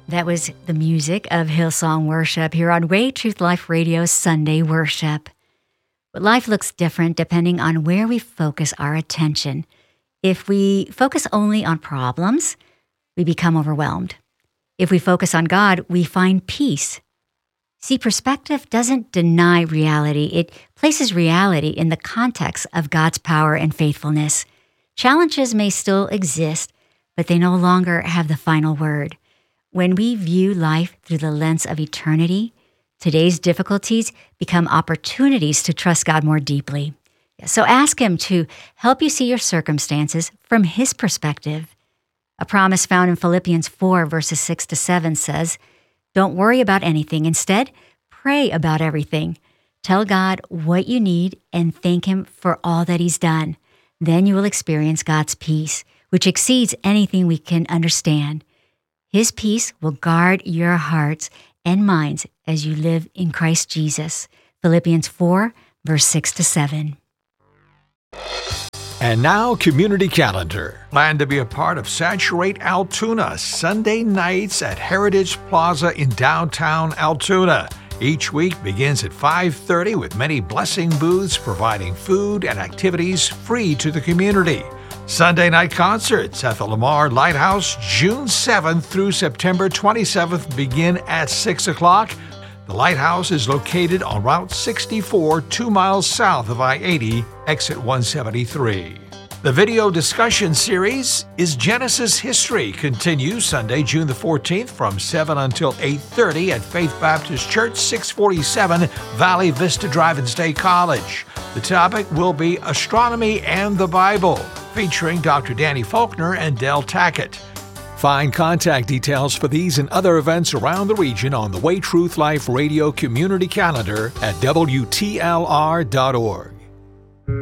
That was the music of Hillsong Worship here on Way Truth Life Radio's Sunday Worship. But life looks different depending on where we focus our attention. If we focus only on problems, we become overwhelmed. If we focus on God, we find peace. See, perspective doesn't deny reality. It places reality in the context of God's power and faithfulness. Challenges may still exist, but they no longer have the final word. When we view life through the lens of eternity, today's difficulties become opportunities to trust God more deeply. So ask Him to help you see your circumstances from His perspective. A promise found in Philippians 4, verses 6 to 7 says, "Don't worry about anything. Instead, pray about everything. Tell God what you need and thank Him for all that He's done. Then you will experience God's peace, which exceeds anything we can understand. His peace will guard your hearts and minds as you live in Christ Jesus." Philippians 4, verse 6 to 7. And now, Community Calendar. Plan to be a part of Saturate Altoona, Sunday nights at Heritage Plaza in downtown Altoona. Each week begins at 5:30 with many blessing booths providing food and activities free to the community. Sunday night concerts at the Lamar Lighthouse, June 7th through September 27th, begin at 6 o'clock. The Lighthouse is located on Route 64, 2 miles south of I-80, exit 173. The video discussion series is Genesis History, continues Sunday, June the 14th from 7 until 8:30 at Faith Baptist Church, 647 Valley Vista Drive in State College. The topic will be Astronomy and the Bible, featuring Dr. Danny Faulkner and Del Tackett. Find contact details for these and other events around the region on the Way Truth Life Radio Community Calendar at WTLR.org.